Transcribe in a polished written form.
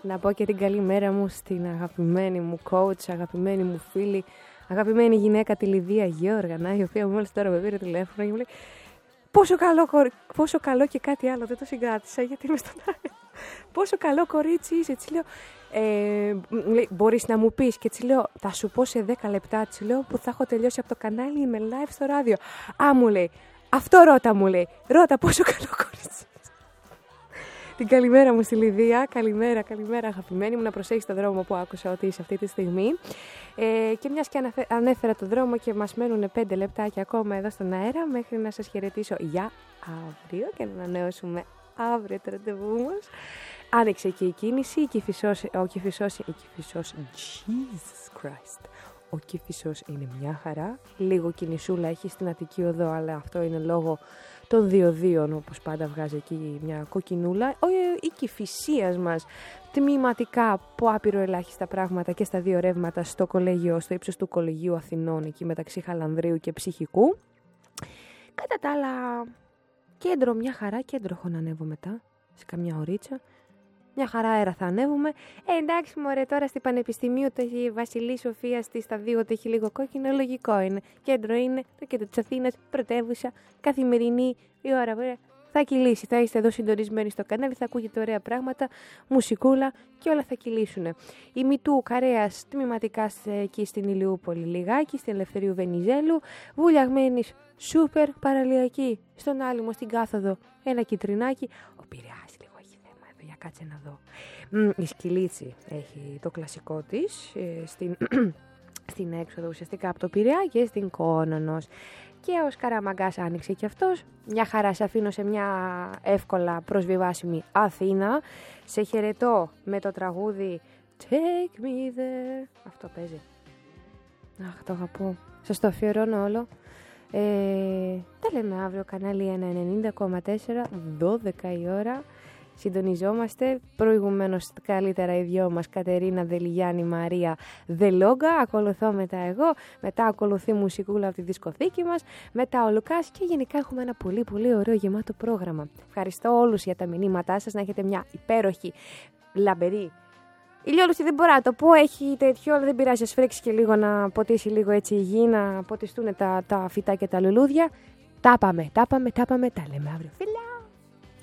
να πω και την καλημέρα μου στην αγαπημένη μου coach, αγαπημένη μου φίλη, αγαπημένη γυναίκα τη Λιδία Γιώργανα, η οποία μόλις τώρα με πήρε τηλέφωνο και μου λέει πόσο καλό και κάτι άλλο, δεν το συγκράτησα γιατί είμαι στον αέρα. Πόσο καλό κορίτσι είσαι, έτσι λέω. Μπορείς να μου πεις, και έτσι λέω, θα σου πω σε 10 λεπτά, έτσι λέω, που θα έχω τελειώσει από το κανάλι, είμαι live στο ράδιο. Μου λέει, αυτό ρώτα, μου λέει, ρώτα πόσο καλό κορίτσι. Την καλημέρα μου στη Λιδία, καλημέρα αγαπημένη μου, να προσέχεις το δρόμο που άκουσα ότι είσαι αυτή τη στιγμή. Και μιας και ανέφερα το δρόμο και μας μένουν 5 λεπτάκια ακόμα εδώ στον αέρα μέχρι να σας χαιρετήσω για αύριο και να ανανεώσουμε αύριο το ραντεβού μας. Άνοιξε και η κίνηση, ο Κηφισός, Jesus Christ. Ο Κηφισός είναι μια χαρά, λίγο κινησούλα έχει στην Αττική Οδό, αλλά αυτό είναι λόγω των διοδίων, όπως πάντα βγάζει εκεί μια κοκκινούλα. Η Κηφισίας μας τμήματικά από άπειρο ελάχιστα πράγματα και στα 2 ρεύματα στο κολέγιο, στο ύψος του Κολεγίου Αθηνών, εκεί μεταξύ Χαλανδρίου και Ψυχικού. Κατά τα άλλα, κέντρο, μια χαρά, κέντρο έχω να ανέβω μετά, σε καμιά ωρίτσα. Μια χαρά αέρα θα ανέβουμε. Εντάξει μωρέ, τώρα στη Πανεπιστημίου το έχει Βασιλή Σοφία στη σταδίου ότι έχει λίγο κόκκινο, λογικό είναι. Κέντρο είναι, το κέντρο της Αθήνας, πρωτεύουσα, καθημερινή, η ώρα βέβαια θα κυλήσει. Θα είστε εδώ συντονισμένοι στο κανάλι, θα ακούγετε ωραία πράγματα, μουσικούλα και όλα θα κυλήσουν. Η Μητού Καρέας τμηματικά εκεί στην Ηλιούπολη λιγάκι, στην Ελευθερίου Βενιζέλου, Βουλιαγμένης σούπερ παραλιακή, στον Άλυμο στην Κάθοδο ένα κιτρινάκι, ο Πειραιάς. Κάτσε να δω. Η Σκυλίτσι έχει το κλασικό της στην έξοδο ουσιαστικά από το Πειραιά και στην Κόνονος. Και ο Σκαραμαγκάς άνοιξε και αυτός. Μια χαρά, σε αφήνω σε μια εύκολα προσβιβάσιμη Αθήνα. Σε χαιρετώ με το τραγούδι Take me there. Αυτό παίζει. Αχ, το αγαπώ. Σας το αφιερώνω όλο. Τα λέμε αύριο, κανάλι 190,4, 12 η ώρα. Συντονιζόμαστε, προηγουμένως καλύτερα οι δυο μας, Κατερίνα Δελιγιάννη, Μαρία Δελόγκα, ακολουθώ μετά εγώ, μετά ακολουθεί μουσικούλα από τη δισκοθήκη μας, μετά ο Λουκάς και γενικά έχουμε ένα πολύ πολύ ωραίο γεμάτο πρόγραμμα. Ευχαριστώ όλους για τα μηνύματά σας, να έχετε μια υπέροχη, λαμπερή ηλιόλουστη, δεν μπορώ να το πω, έχει τέτοιο, αλλά δεν πειράζει, ας φρέξει και λίγο να ποτίσει λίγο έτσι η γη, να ποτιστούν τα φυτά και τα λουλούδια. Τα πάμε, τα λέμε αύριο.